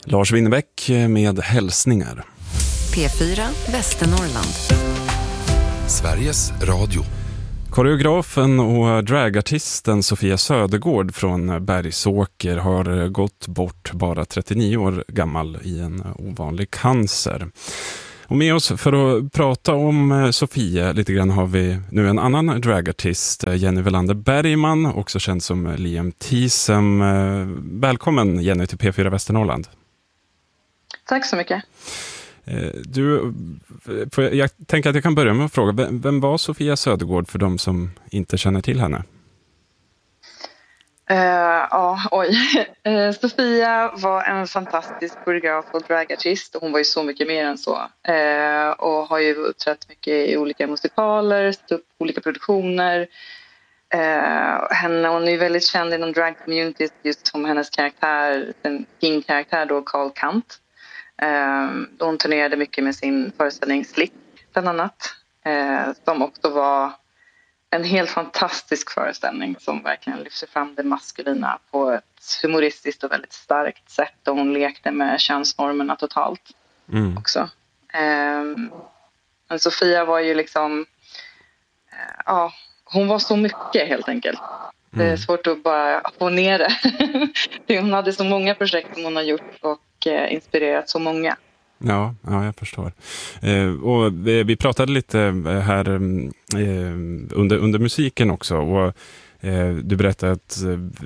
Lars Winnerbäck med hälsningar. P4 Västernorrland. Sveriges Radio. Koreografen och dragartisten Sofia Södergård från Bergsåker har gått bort bara 39 år gammal i en ovanlig cancer. Och med oss för att prata om Sofia lite grann har vi nu en annan dragartist, Jenny Welander Bergman, också känd som Liam Thiesem. Välkommen Jenny till P4 Västernorrland. Tack så mycket. Jag tänker att jag kan börja med att fråga, vem var Sofia Södergård för de som inte känner till henne? Sofia var en fantastisk koreograf och dragartist. Hon var ju så mycket mer än så. Och har ju uppträtt mycket i olika musikaler, stått upp olika produktioner. Hon är väldigt känd inom drag-community just som hennes karaktär, den king-karaktär då, Carl Kant. Då hon turnerade mycket med sin föreställning Slick bland annat. Som också var en helt fantastisk föreställning som verkligen lyfter fram det maskulina på ett humoristiskt och väldigt starkt sätt. Och hon lekte med könsnormerna totalt också. Men Sofia var ju liksom... hon var så mycket helt enkelt. Det är svårt att bara få ner det. Hon hade så många projekt som hon har gjort och inspirerat så många. Ja, jag förstår. Och vi pratade lite här under musiken också. Och du berättade att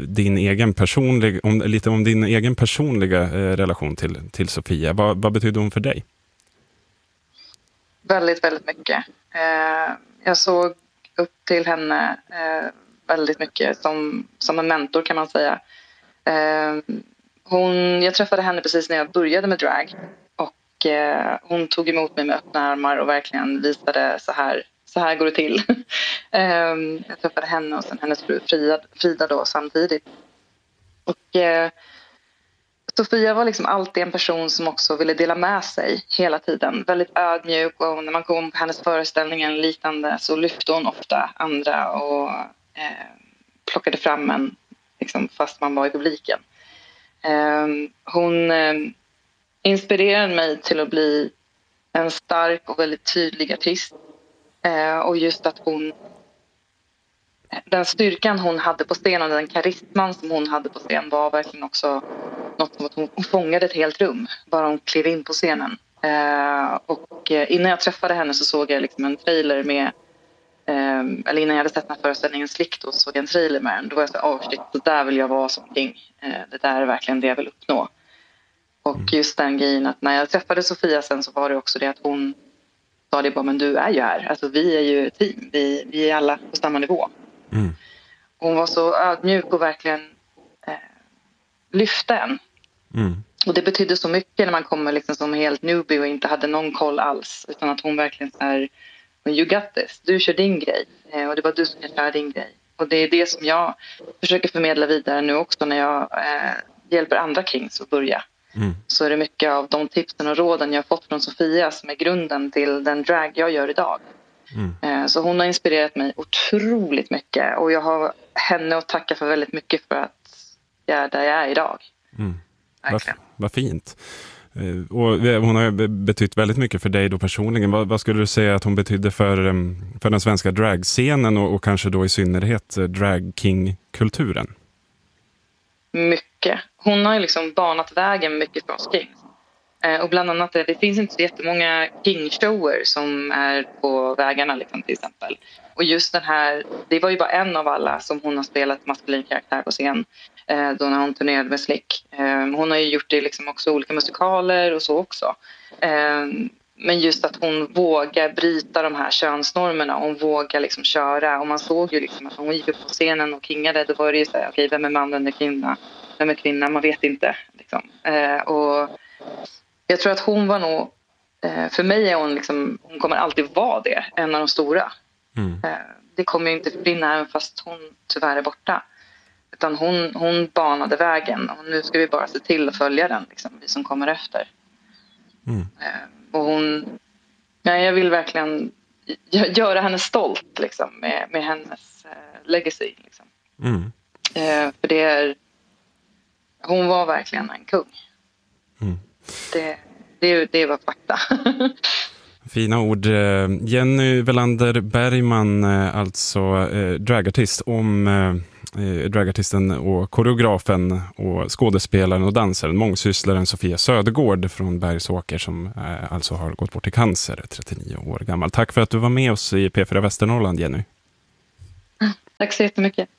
lite om din egen personliga relation till Sofia. Vad betyder hon för dig? Väldigt, väldigt mycket. Jag såg upp till henne väldigt mycket som en mentor kan man säga. Jag träffade henne precis när jag började med drag. Och hon tog emot mig med öppna armar och verkligen visade så här går det till. Jag träffade henne och sen hennes fru Frida då samtidigt. Och Sofia var liksom alltid en person som också ville dela med sig hela tiden. Väldigt ödmjuk, och när man kom på hennes föreställningen liknande så lyfte hon ofta andra och plockade fram en liksom, fast man var i publiken. Hon inspirerade mig till att bli en stark och väldigt tydlig artist. Och just att den styrkan hon hade på scenen, den karisman som hon hade på scen var verkligen också något som att hon fångade ett helt rum. Bara hon klev in på scenen. Och innan jag träffade henne så såg jag liksom en trailer med eller innan jag hade sett den här föreställningen Slick då såg jag en trailer med den. Då var jag så shit, så där vill jag vara som King. Det där är verkligen det jag vill uppnå. Och just den grejen att när jag träffade Sofia sen så var det också det att hon sa det bara, men du är ju här. Alltså vi är ju ett team. Vi är alla på samma nivå. Hon var så ödmjuk och verkligen lyfte en. Och det betydde så mycket när man kommer liksom som helt newbie och inte hade någon koll alls. Utan att hon verkligen så här, you got this. Du kör din grej. Och det var du som kan köra din grej. Och det är det som jag försöker förmedla vidare nu också när jag hjälper andra kings att börja. Så är det mycket av de tipsen och råden jag har fått från Sofia som är grunden till den drag jag gör idag. Så hon har inspirerat mig otroligt mycket. Och jag har henne att tacka för väldigt mycket för att jag är där jag är idag. Vad fint. Och hon har betytt väldigt mycket för dig då personligen. Vad skulle du säga att hon betydde för den svenska dragscenen och kanske då i synnerhet drag-king-kulturen? Mycket. Hon har ju liksom banat vägen mycket för oss kings. Och bland annat det finns inte så jättemånga king-shower som är på vägarna liksom, till exempel. Och just den här, det var ju bara en av alla som hon har spelat maskulin karaktär på scen då när hon turnerade med Slick. Hon har ju gjort det liksom också olika musikaler och så också. Men just att hon vågar bryta de här könsnormerna, hon vågar liksom köra. Och man såg ju liksom att hon gick upp på scenen och kingade, då var det ju så här, okej, vem är man, vem är kvinna? Vem är kvinna? Man vet inte. Liksom. Och jag tror att hon var nog, för mig är hon liksom, hon kommer alltid vara det, en av de stora. Det kommer ju inte försvinna även fast hon tyvärr är borta. Utan hon banade vägen och nu ska vi bara se till att följa den, liksom, vi som kommer efter. Och jag vill verkligen göra henne stolt liksom, med hennes legacy. Liksom. För hon var verkligen en kung. Det var fakta. Fina ord. Jenny Welander Bergman, alltså dragartist, om dragartisten och koreografen och skådespelaren och dansaren, mångsysslaren Sofia Södergård från Bergsåker, som alltså har gått bort i cancer, 39 år gammal. Tack för att du var med oss i P4 Västernorrland, Jenny. Tack så jättemycket.